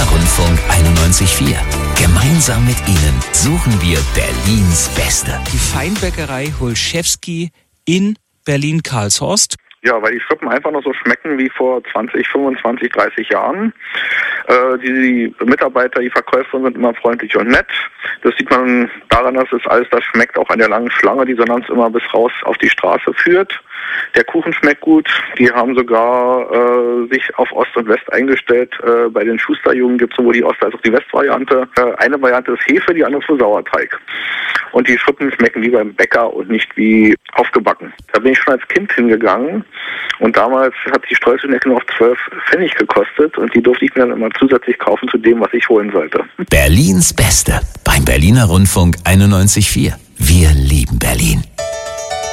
Berliner Rundfunk 91.4. Gemeinsam mit Ihnen suchen wir Berlins Beste. Die Feinbäckerei Holschewski in Berlin-Karlshorst. Ja, weil die Schrippen einfach noch so schmecken wie vor 20, 25, 30 Jahren. Die Mitarbeiter, die Verkäufer sind immer freundlich und nett. Das sieht man daran, dass es alles das schmeckt, auch an der langen Schlange, die sonst immer bis raus auf die Straße führt. Der Kuchen schmeckt gut. Die haben sogar sich auf Ost und West eingestellt. Bei den Schusterjungen gibt es sowohl die Ost- als auch die Westvariante. Eine Variante ist Hefe, die andere ist für Sauerteig. Und die Schrippen schmecken wie beim Bäcker und nicht wie aufgebacken. Da bin ich schon als Kind hingegangen. Und damals hat die Streuselnecke noch 12 Pfennig gekostet. Und die durfte ich mir dann immer zusätzlich kaufen zu dem, was ich holen sollte. Berlins Beste beim Berliner Rundfunk 91.4. Wir lieben Berlin.